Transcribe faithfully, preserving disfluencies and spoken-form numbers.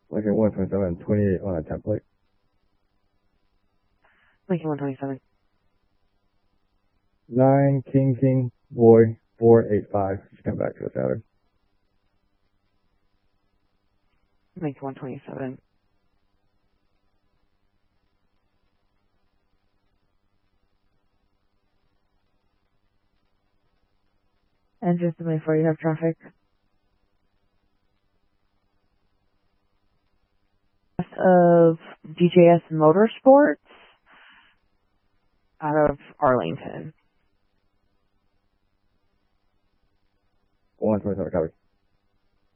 Lincoln one twenty-seven, twenty-eight on a template. Lincoln one twenty-seven. Nine, King, King, Boy, four, eight, five. Just come back to us, Adam. Lincoln one twenty-seven. And just a minute before you have traffic. Of D J S Motorsports out of Arlington. one twenty-seven, copy.